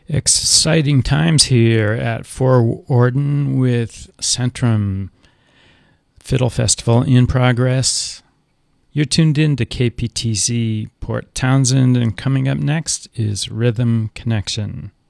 Exciting times here at Fort Worden with Centrum Fiddle Festival in progress. You're tuned in to KPTZ Port Townsend, and coming up next is Rhythm Connection.